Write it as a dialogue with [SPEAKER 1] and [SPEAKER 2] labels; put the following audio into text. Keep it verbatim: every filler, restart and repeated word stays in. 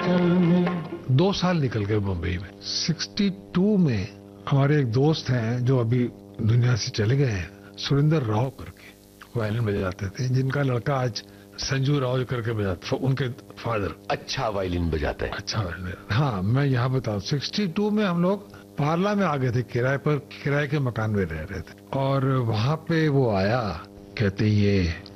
[SPEAKER 1] हिमाचल में। दो साल निकल गए मुंबई में। बासठ में हमारे एक दोस्त हैं जो अभी दुनिया से चले गए हैं, सुरेंद्र राव करके, वायलिन बजाते थे, जिनका लड़का आज संजू राव करके बजाता, उनके फादर।
[SPEAKER 2] अच्छा वायलिन बजाता है।
[SPEAKER 1] अच्छा वायलिन। हाँ, मैं यहाँ बताऊँ, बासठ में हम लोग पार्ला में आ गए थे, किराए पर, किराए के मकान में रह रहे थे, और वहां पे वो आया, कहते ये